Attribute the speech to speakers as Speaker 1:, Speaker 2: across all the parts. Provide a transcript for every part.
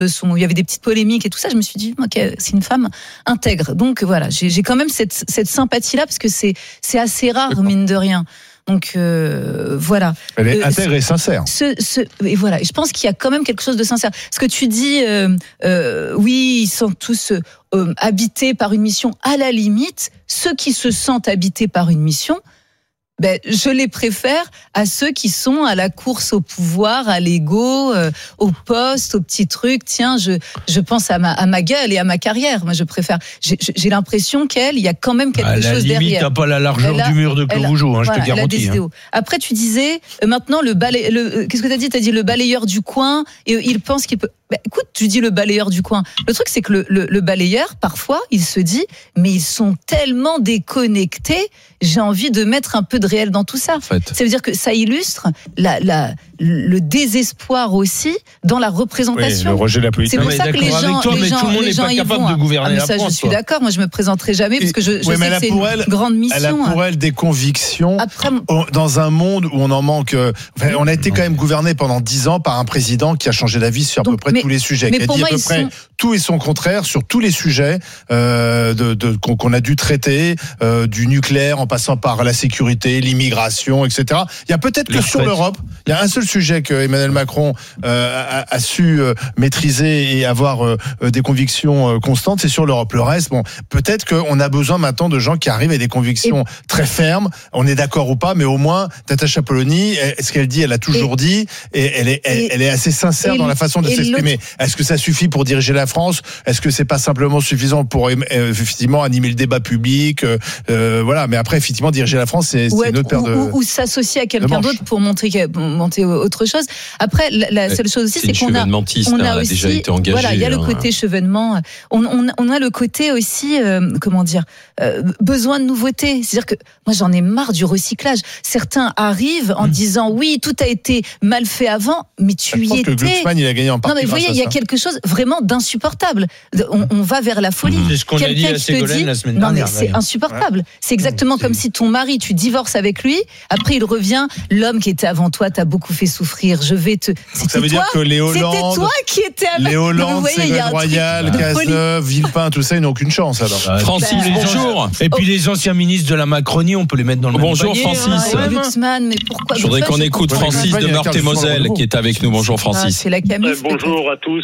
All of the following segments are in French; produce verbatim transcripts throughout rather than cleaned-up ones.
Speaker 1: de son, il y avait des petites polémiques et tout ça. Je me suis dit, ok, c'est une femme intègre. Donc voilà, j'ai, j'ai quand même cette, cette sympathie-là parce que c'est, c'est assez rare, mine de rien. Donc euh, voilà.
Speaker 2: Elle est
Speaker 1: euh,
Speaker 2: intègre et sincère.
Speaker 1: Ce, ce, et voilà. Et je pense qu'il y a quand même quelque chose de sincère. Ce que tu dis, euh, euh, oui, ils sont tous euh, habités par une mission. À la limite, ceux qui se sentent habités par une mission, ben, je les préfère à ceux qui sont à la course au pouvoir, à l'ego, euh, au poste, aux petits trucs. Tiens, je, je pense à ma, à ma gueule et à ma carrière. Moi, je préfère. J'ai, j'ai l'impression qu'elle, il y a quand même quelque
Speaker 3: à
Speaker 1: chose
Speaker 3: la limite,
Speaker 1: derrière.
Speaker 3: T'as pas la largeur
Speaker 1: a,
Speaker 3: du mur de Clos-Vougeot, hein,
Speaker 1: voilà,
Speaker 3: je te garantis. Hein.
Speaker 1: Après, tu disais, euh, maintenant, le balai, le, euh, qu'est-ce que t'as dit? T'as dit le balayeur du coin, et euh, il pense qu'il peut. Ben, écoute, tu dis le balayeur du coin. Le truc, c'est que le, le, le balayeur, parfois, il se dit, mais ils sont tellement déconnectés, j'ai envie de mettre un peu de réel dans tout ça. En fait. Ça veut dire que ça illustre la, la, le désespoir aussi dans la représentation.
Speaker 2: Oui, le rejet de la politique.
Speaker 1: C'est pour
Speaker 3: non,
Speaker 1: ça que les gens,
Speaker 3: toi,
Speaker 1: les
Speaker 3: mais
Speaker 1: gens,
Speaker 3: tout le monde
Speaker 1: les
Speaker 3: n'est
Speaker 1: gens
Speaker 3: pas
Speaker 1: y
Speaker 3: capable
Speaker 1: vont.
Speaker 3: de gouverner
Speaker 1: ah, mais
Speaker 3: la
Speaker 1: ça,
Speaker 3: France.
Speaker 1: je suis
Speaker 3: toi.
Speaker 1: d'accord. Moi, je me présenterai jamais parce que je, je
Speaker 2: oui,
Speaker 1: sais
Speaker 2: que
Speaker 1: c'est
Speaker 2: pour
Speaker 1: une
Speaker 2: elle,
Speaker 1: grande mission.
Speaker 2: Elle a pour elle des convictions. Après, dans un monde où on en manque. Enfin, on a été quand même gouverné pendant dix ans par un président qui a changé d'avis sur à
Speaker 1: Donc,
Speaker 2: peu près
Speaker 1: mais,
Speaker 2: tous les sujets, qui a dit
Speaker 1: moi,
Speaker 2: à peu près
Speaker 1: sont...
Speaker 2: tout et son contraire sur tous les sujets euh, de, de, qu'on, qu'on a dû traiter, euh, du nucléaire en passant par la sécurité, l'immigration, et cetera. Il y a peut-être que sur l'Europe, il y a un seul sujet que Emmanuel Macron euh, a, a su euh, maîtriser et avoir euh, des convictions euh, constantes, c'est sur l'Europe. Le reste, bon, peut-être qu'on a besoin maintenant de gens qui arrivent avec des convictions et... très fermes. On est d'accord ou pas, mais au moins Natacha Polony, ce qu'elle dit, elle a toujours et... dit, et elle est, elle, elle est assez sincère dans la façon de s'exprimer. Est-ce que ça suffit pour diriger la France? Est-ce que c'est pas simplement suffisant pour euh, effectivement animer le débat public? euh, Voilà, mais après effectivement diriger la France, c'est, c'est une autre paire de.
Speaker 1: Ou, ou s'associer à quelqu'un d'autre pour monter, monter autre chose. Après, la, la seule chose aussi, c'est, c'est qu'on a, on a
Speaker 4: hein,
Speaker 1: aussi,
Speaker 4: déjà été engagé,
Speaker 1: voilà, il y a
Speaker 4: hein.
Speaker 1: le côté chevènement. On, on, on a le côté aussi, euh, comment dire, euh, besoin de nouveautés. C'est-à-dire que moi, j'en ai marre du recyclage. Certains arrivent en mmh. disant oui, tout a été mal fait avant, mais tu
Speaker 2: je
Speaker 1: y
Speaker 2: pense
Speaker 1: étais.
Speaker 2: Que Glucksmann, il a gagné en partie.
Speaker 1: Non, mais vous voyez, il y a quelque chose vraiment d'insupportable. On, on va vers la folie.
Speaker 3: C'est ce qu'on
Speaker 1: Quelqu'un
Speaker 3: a dit à Ségolène la semaine dernière.
Speaker 1: Non, mais c'est insupportable. Ouais. C'est exactement c'est... comme si ton mari, tu divorces avec lui, après il revient, l'homme qui était avant toi t'a beaucoup fait souffrir, je vais te...
Speaker 2: C'était ça veut toi, dire que les Hollande,
Speaker 1: c'était toi qui étais avec...
Speaker 2: Les Hollande, Ségolène Royal, Cazeneuve, Villepin, tout ça, ils n'ont aucune chance alors.
Speaker 4: Ah, Francis, bah, bonjour.
Speaker 3: Et puis les anciens ministres de la Macronie, on peut les mettre dans le
Speaker 4: bonjour
Speaker 3: même panier.
Speaker 4: Bonjour Francis.
Speaker 1: Ah, Glucksmann, mais pourquoi
Speaker 4: Je voudrais qu'on écoute Francis de Meurthe-et-Moselle qui est avec nous. Bonjour Francis.
Speaker 1: Ah, c'est la Camille,
Speaker 5: euh, bonjour à tous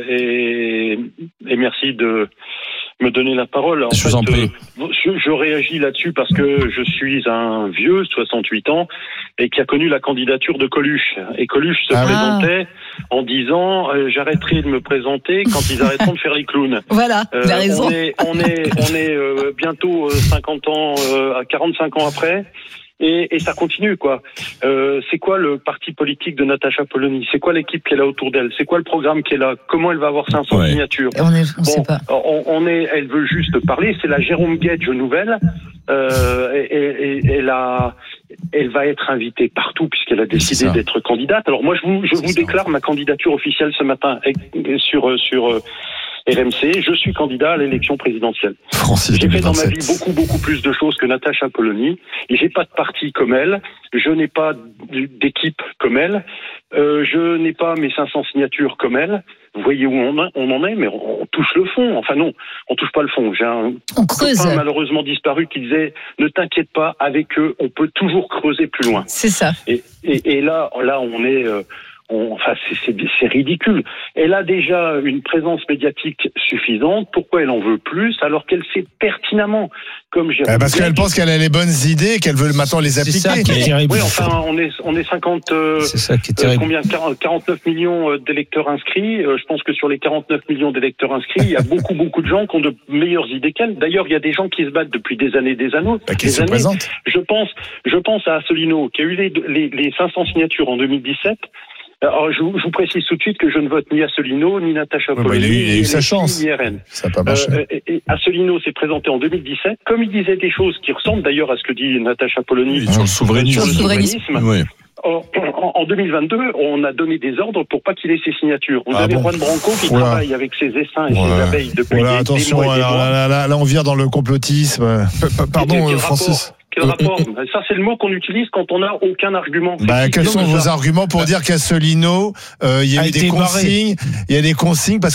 Speaker 5: et, et, et merci de me donner la parole. En
Speaker 4: je
Speaker 5: fait,
Speaker 4: vous en prie.
Speaker 5: Euh, je, je réagis là-dessus parce que je suis un vieux, soixante-huit ans, et qui a connu la candidature de Coluche. Et Coluche se ah. présentait en disant euh, j'arrêterai de me présenter quand ils arrêteront de faire les clowns.
Speaker 1: Voilà,
Speaker 5: euh,
Speaker 1: il a raison.
Speaker 5: On est, on est, on est euh, bientôt cinquante ans, euh, quarante-cinq ans après. Et, et ça continue, quoi. Euh, c'est quoi le parti politique de Natacha Polony? C'est quoi l'équipe qu'elle a autour d'elle? C'est quoi le programme qu'elle a? Comment elle va avoir cinq cents ouais. signatures?
Speaker 1: On est, on
Speaker 5: bon,
Speaker 1: sait pas.
Speaker 5: On, on est, elle veut juste parler. C'est la Jérôme Guedj nouvelle. Euh, et, et, et elle a, elle va être invitée partout puisqu'elle a décidé d'être candidate. Alors moi, je vous, je vous déclare ma candidature officielle ce matin sur sur. R M C, je suis candidat à l'élection présidentielle.
Speaker 4: Francis
Speaker 5: j'ai fait
Speaker 4: deux mille vingt-sept.
Speaker 5: Dans ma vie beaucoup, beaucoup plus de choses que Natacha Polony. Et j'ai pas de parti comme elle. Je n'ai pas d'équipe comme elle. Euh, je n'ai pas mes cinq cents signatures comme elle. Vous voyez où on, a, on en est, mais on, on touche le fond. Enfin non, on touche pas le fond. J'ai un
Speaker 1: on creuse.
Speaker 5: copain malheureusement disparu qui disait « Ne t'inquiète pas, avec eux, on peut toujours creuser plus loin. »
Speaker 1: C'est ça.
Speaker 5: Et, et, et là, là, on est... Euh, On, enfin, c'est, c'est, c'est ridicule. Elle a déjà une présence médiatique suffisante. Pourquoi elle en veut plus alors qu'elle sait pertinemment, comme j'ai.
Speaker 2: Eh parce qu'elle pense qu'elle a les bonnes idées et qu'elle veut maintenant les appliquer.
Speaker 3: C'est ça qui est terrible.
Speaker 5: Oui, enfin, on est on est cinquante. Euh,
Speaker 3: c'est ça qui est terrible.
Speaker 5: Euh, combien quarante-neuf millions d'électeurs inscrits. Euh, je pense que sur les quarante-neuf millions d'électeurs inscrits, il y a beaucoup beaucoup de gens qui ont de meilleures idées qu'elle. D'ailleurs, il y a des gens qui se battent depuis des années, des années.
Speaker 2: Bah, qui
Speaker 5: des
Speaker 2: se
Speaker 5: années.
Speaker 2: présentent.
Speaker 5: Je pense, je pense à Asselineau qui a eu les les, les cinq cents signatures en deux mille dix-sept. Alors, je vous, je vous précise tout de suite que je ne vote ni Asselineau, ni Natacha
Speaker 2: oui,
Speaker 5: Polony,
Speaker 2: bah, il a eu
Speaker 5: ni
Speaker 2: sa chance.
Speaker 5: Ni R N.
Speaker 2: Ça n'a pas marché.
Speaker 5: Euh, et, et Asselineau s'est présenté en deux mille dix-sept. Comme il disait des choses qui ressemblent d'ailleurs à ce que dit Natacha Polony
Speaker 4: oui, sur le souverainisme.
Speaker 5: Sur le souverainisme.
Speaker 4: Oui.
Speaker 5: En, en, en deux mille vingt-deux, on a donné des ordres pour pas qu'il ait ses signatures. Vous
Speaker 2: ah
Speaker 5: avez
Speaker 2: bon.
Speaker 5: Juan Branco qui
Speaker 2: voilà.
Speaker 5: travaille avec ses essaims et
Speaker 2: voilà.
Speaker 5: ses abeilles depuis
Speaker 2: voilà,
Speaker 5: des,
Speaker 2: attention,
Speaker 5: des mois et des
Speaker 2: alors,
Speaker 5: mois.
Speaker 2: Là, là, là, là, on vient dans le complotisme. Pardon,
Speaker 5: et, et
Speaker 2: Francis.
Speaker 5: Rapport, Quel rapport? Ça, c'est le mot qu'on utilise quand on n'a aucun argument.
Speaker 2: Bah, quels sont vos arguments pour dire qu'Asselineau, euh, il y a, a eu des consignes, barré. il y a des consignes parce